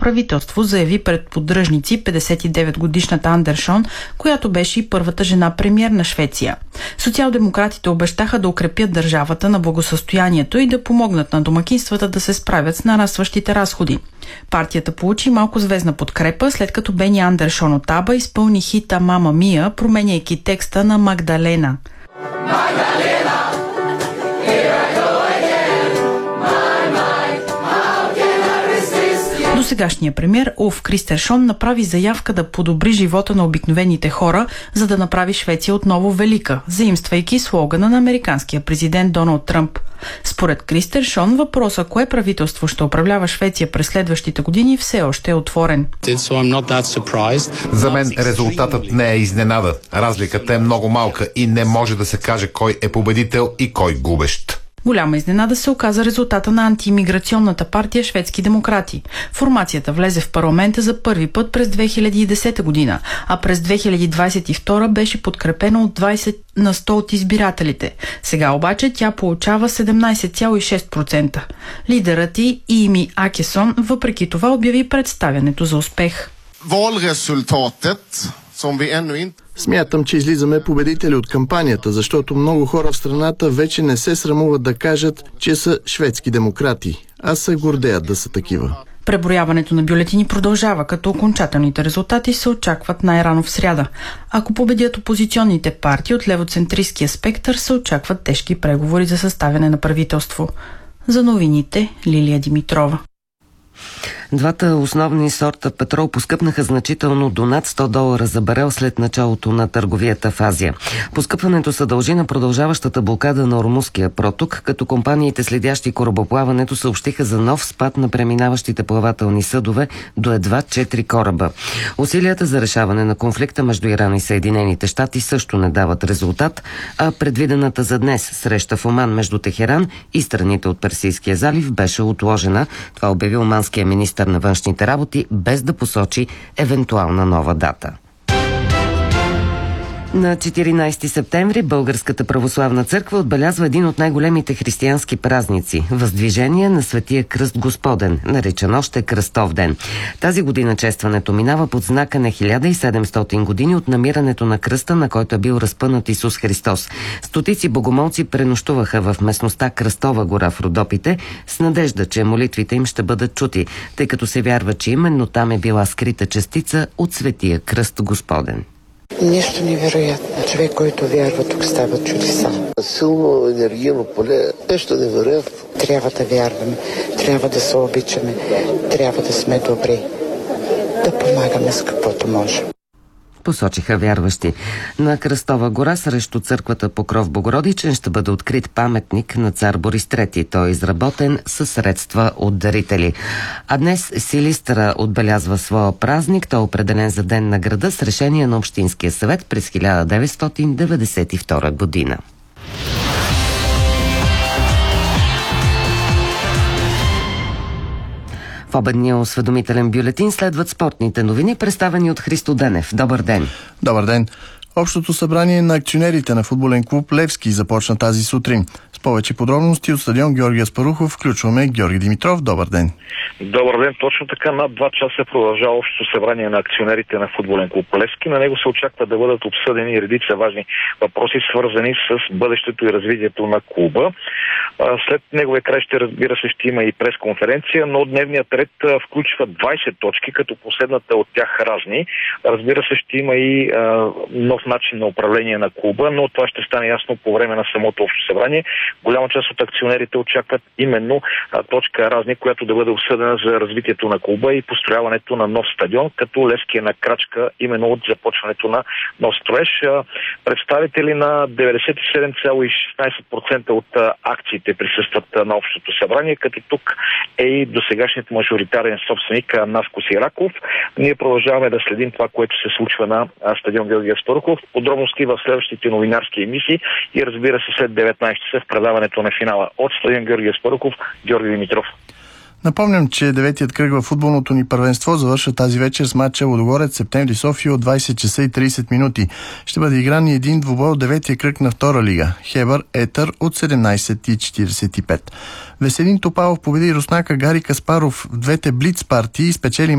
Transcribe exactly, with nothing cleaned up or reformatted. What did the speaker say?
правителство, заяви пред поддръжници петдесет и девет годишната Андерсон, която беше и първата жена премиер на Швеция. Социал-демократите обещаха да укрепят държавата на благосъстоянието и да помогнат на домакинствата да се справят с нарастващите разходи. Партията получи малко звездна подкрепа, след като Бени Андерсон от Аба изпълни хита «Мама Мия», променяйки текста на Магдалена. Досегашният премиер Улф Кристерсон направи заявка да подобри живота на обикновените хора, за да направи Швеция отново велика, заимствайки слогана на американския президент Доналд Тръмп. Според Кристерсон, въпроса кое правителство ще управлява Швеция през следващите години все още е отворен. За мен резултатът не е изненада. Разликата е много малка и не може да се каже кой е победител и кой губещ. Голяма изненада се оказа резултата на антиимиграционната партия Шведски демократи. Формацията влезе в парламента за първи път през две хиляди и десета година, а през две хиляди двадесет и втора беше подкрепена от двадесет на сто от избирателите. Сега обаче тя получава седемнадесет цяло и шест процента. Лидерът й, Ими Акесон, въпреки това обяви представянето за успех. Valresultatet Смятам, че излизаме победители от кампанията, защото много хора в страната вече не се срамуват да кажат, че са шведски демократи, а се гордеят да са такива. Преброяването на бюлетини продължава, като окончателните резултати се очакват най-рано в сряда. Ако победят опозиционните партии от левоцентристския спектър, се очакват тежки преговори за съставяне на правителство. За новините, Лилия Димитрова. Двата основни сорта петрол поскъпнаха значително до над сто долара за барел след началото на търговията в Азия. Поскъпването се дължи на продължаващата блокада на Ормузския проток, като компаниите, следящи корабоплаването, съобщиха за нов спад на преминаващите плавателни съдове до едва четири кораба. Усилията за решаване на конфликта между Иран и Съединените щати също не дават резултат, а предвидената за днес среща в Оман между Техеран и страните от Персийския залив беше отложена. Това обяви оманския министър на външните работи, без да посочи евентуална нова дата. На четиринадесети септември Българската православна църква отбелязва един от най-големите християнски празници – Въздвижение на Светия Кръст Господен, наричан още Кръстов ден. Тази година честването минава под знака на хиляда и седемстотин години от намирането на кръста, на който е бил разпънат Исус Христос. Стотици богомолци пренощуваха в местността Кръстова гора в Родопите с надежда, че молитвите им ще бъдат чути, тъй като се вярва, че именно там е била скрита частица от Светия Кръст Господен. Нещо невероятно. Човек, който вярва, тук стават чудеса. Силно енергийно поле, нещо невероятно. Трябва да вярваме, трябва да се обичаме, трябва да сме добри, да помагаме с каквото можем. Посочиха вярващи. На Кръстова гора срещу църквата Покров Богородичен ще бъде открит паметник на цар Борис трети. Той е изработен със средства от дарители. А днес Силистра отбелязва своя празник. Той е определен за Ден на града с решение на Общинския съвет през хиляда деветстотин деветдесет и втора година. В обедния осведомителен бюлетин следват спортните новини, представени от Христо Денев. Добър ден! Добър ден! Общото събрание на акционерите на футболен клуб Левски започна тази сутрин. С повече подробности от стадион Георги Аспарухов включваме Георги Димитров. Добър ден! Добър ден! Точно така, над два часа продължава общото събрание на акционерите на футболен клуб Левски. На него се очаква да бъдат обсъдени редица важни въпроси, свързани с бъдещето и развитието на клуба. След неговия край ще, разбира се, ще има и пресконференция, но дневният ред включва двадесет точки, като последната от тях разни. Разбира се, ще има и а, нов начин на управление на клуба, но това ще стане ясно по време на самото общо събрание. Голяма част от акционерите очакват именно а, точка разни, която да бъде обсъдена за развитието на клуба и построяването на нов стадион, като Левски е на крачка именно от започването на нов строеж. А, представители на деветдесет и седем цяло и шестнадесет процента от а, акциите присъстват на общото събрание, като тук е и досегашният мажоритарен собственик Наско Сираков. Ние продължаваме да следим това, което се случва на стадион Георги Аспарухов. Подробности в следващите новинарски емисии и разбира се след деветнадесет часа в предаването на финала от стадион Георги Аспарухов, Георги Димитров. Напомням, че деветият кръг във футболното ни първенство завършва тази вечер с матча Лудогорец Септември София от двадесет часа и тридесет минути. Ще бъде игран и един двубой от деветия кръг на втора лига. Хебър Етър от седемнадесет и четиридесет и пет. Веселин Топалов победи Руснака Гари Каспаров в двете блиц партии и спечели